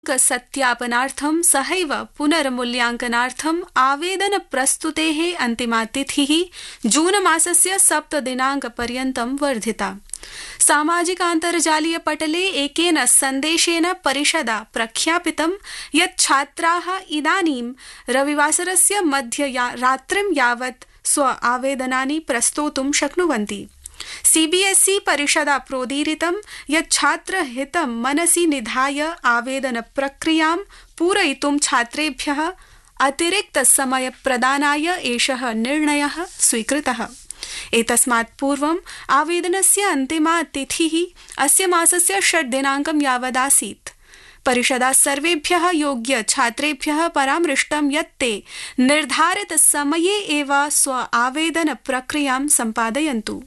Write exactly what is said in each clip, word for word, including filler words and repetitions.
सत्यापनार्थं सहैव पुनर्मूल्यांकनार्थम् आवेदन प्रस्तुतेः अन्तिमा तिथिः जून मासस्य सप्तदिनाङ्कपर्यन्तं वर्धिता। सामाजिकान्तर्जालीय पटले एकेन सन्देशेन परिषदा प्रख्यापितं यत् छात्राः इदानीं रविवासरस्य मध्यरात्रिं यावत् स्व आवेदनानि प्रस्तोतुं शक्नुवन्ति। सीबीएसई परिषदा प्रोदीरितं यत् छात्रहितं मनसि निधाय आवेदन प्रक्रियां पूरयितुं छात्रेभ्यः अतिरिक्त समय प्रदानाय एषः निर्णयः स्वीकृतः। एतस्मात् पूर्वम् आवेदनस्य अन्तिमा तिथिः अस्य मासस्य षड् दिनाङ्कं यावदासीत्। परिषदा सर्वेभ्यः योग्य छात्रेभ्यः परामृष्टं यत् ते निर्धारित समये एव स्व आवेदन प्रक्रियां सम्पादयन्तु।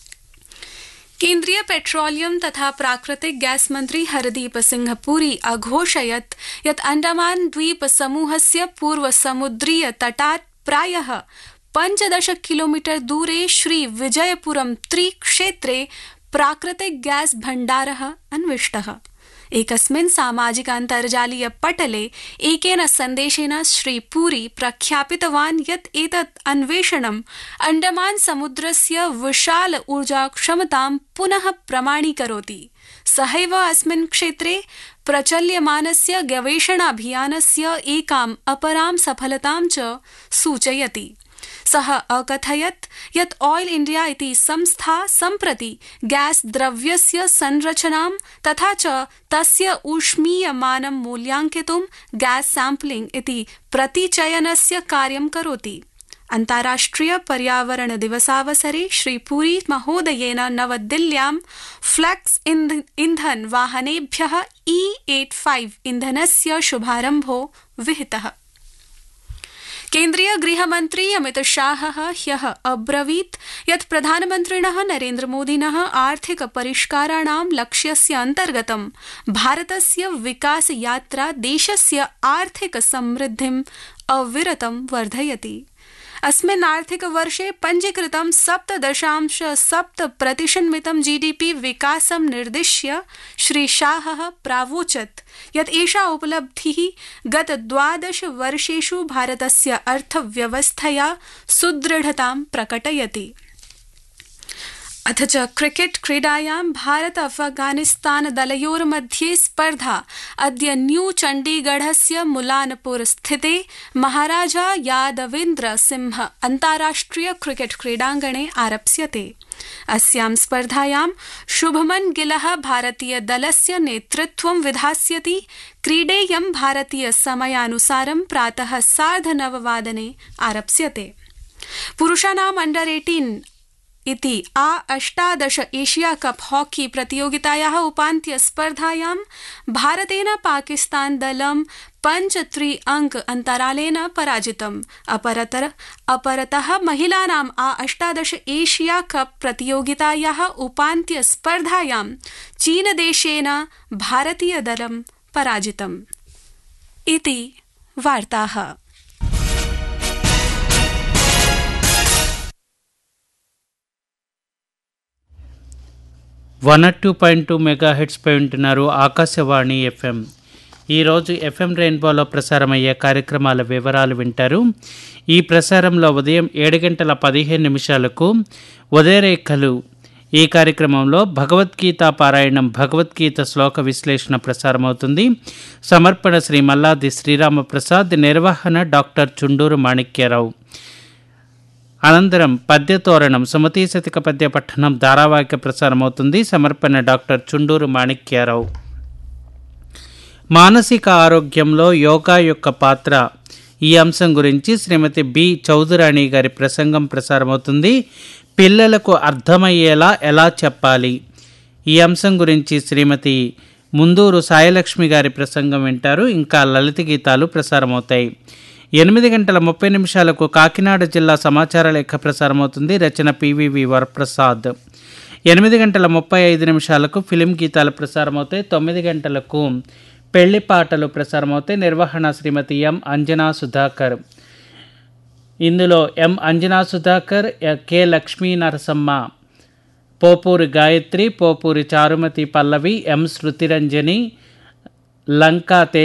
केन्द्रीय पेट्रोलियम तथा प्राकृतिक गैस मंत्री हरदीप सिंह पुरी अघोषयत् यत् अंडमान द्वीप समूहस्य पूर्व समुद्रीय तटात् प्रायः पञ्चदश किलोमीटर दूरे श्री विजयपुरम त्रि क्षेत्रे प्राकृतिक गैस भण्डारः अन्विष्टः। एकस्मिन् सामाजिकान्तर्जालीय पटले एकेन सन्देशेन श्री पुरी प्रख्यापितवान् यत् एतत् अन्वेषणम् अंडमान समुद्रस्य विशाल ऊर्जा क्षमतां पुनः प्रमाणीकरोति। सहैव अस्मिन् क्षेत्रे प्रचल्यमानस्य गवेषणाभियानस्य एकाम् अपरां सफलतां च सूचयति। सः अकथयत् यत् ऑयल इंडिया इति संस्था सम्प्रति गैस द्रव्यस्य संरचनां तथा च तस्य ऊष्मीयमानं मूल्याङ्कितुं गैस सैम्पलिंग इति प्रतिचयनस्य कार्यं करोति। अन्ताराष्ट्रिय पर्यावरण दिवसावसरे श्री पुरी महोदयेन नवदिल्ल्यां फ्लेक्स इंधन वाहनेभ्यः ई पचासी इंधनस्य शुभारम्भो विहितः। केन्द्रीय गृहमन्त्री अमित शाहः ह्यः अब्रवीत् यत् प्रधानमन्त्रिणः नरेन्द्रमोदिनः आर्थिक परिष्काराणां लक्ष्यस्य अन्तर्गतं भारतस्य विकास यात्रा देशस्य आर्थिक समृद्धिम् अविरतं वर्धयति। अस्मिन् आर्थिक वर्षे पञ्जीकृतं सप्त दशांश सप्त प्रतिशन्मितं जीडीपी विकासं निर्दिश्य श्री शाहः प्रावोचत् यत् एषा उपलब्धिः गत द्वादश वर्षेषु भारतस्य अर्थव्यवस्थया सुदृढतां प्रकटयति। अथ च क्रिकेट क्रीडायां भारत अफगानिस्तान दलयोर्मध्ये स्पर्धा अद्य न्यू चण्डीगढस्य मुलानपुर स्थिते महाराजा यादवेन्द्र सिंह अन्ताराष्ट्रिय क्रिकेट क्रीडाङ्गणे आरप्स्यते। अस्यां स्पर्धायां शुभमन गिलः भारतीय दलस्य नेतृत्वं विधास्यति। क्रीडेयं भारतीय समयानुसारं प्रातः सार्धनववादने आरप्स्यते। पुरुषाणां अंडर एटीन इति आ अष्टादश एशिया कप हॉकी प्रतियोगितायाः उपान्त्य स्पर्धायां भारतेन पाकिस्तान दलं पञ्च त्रि अंक अन्तरालेन पराजितम्। अपरतर अपरतः महिलानाम् आ अष्टादश एशिया कप प्रतियोगितायाः उपान्त्य स्पर्धायां चीनदेशेन भारतीय दलं पराजितम्। इति वार्ताः। One not two point two mega హెడ్స్పై ఉంటున్నారు ఆకాశవాణి ఎఫ్ఎం. ఈరోజు ఎఫ్ఎం రెయిన్బోలో ప్రసారమయ్యే కార్యక్రమాల వివరాలు వింటారు. ఈ ప్రసారంలో ఉదయం ఏడు గంటల పదిహేను నిమిషాలకు ఉదయరేఖలు ఈ కార్యక్రమంలో భగవద్గీత పారాయణం భగవద్గీత శ్లోక విశ్లేషణ ప్రసారమవుతుంది. సమర్పణ శ్రీ మల్లాది శ్రీరామప్రసాద్, నిర్వహణ డాక్టర్ చుండూరు మాణిక్యరావు. అనంతరం పద్యతోరణం సుమతీ శతక పద్య పఠనం ధారావాహిక ప్రసారమవుతుంది. సమర్పణ డాక్టర్ చుండూరు మాణిక్యారావు. మానసిక ఆరోగ్యంలో యోగా యొక్క పాత్ర, ఈ అంశం గురించి శ్రీమతి బి చౌదరాణి గారి ప్రసంగం ప్రసారమవుతుంది. పిల్లలకు అర్థమయ్యేలా ఎలా చెప్పాలి, ఈ అంశం గురించి శ్రీమతి ముందూరు సాయలక్ష్మి గారి ప్రసంగం వింటారు. ఇంకా లలిత గీతాలు ప్రసారమవుతాయి. ఎనిమిది గంటల ముప్పై నిమిషాలకు కాకినాడ జిల్లా సమాచార లేఖ ప్రసారమవుతుంది. రచన పివివి వరప్రసాద్. ఎనిమిది గంటల ముప్పై ఐదు నిమిషాలకు ఫిలిం గీతాలు ప్రసారమవుతాయి. తొమ్మిది గంటలకు పెళ్లి పాటలు ప్రసారమవుతాయి. నిర్వహణ శ్రీమతి ఎం అంజనా సుధాకర్. ఇందులో ఎం అంజనా సుధాకర్, కె లక్ష్మీ నరసమ్మ, పోపూరి గాయత్రి, పోపూరి చారుమతి పల్లవి, ఎం శృతిరంజని, లంకా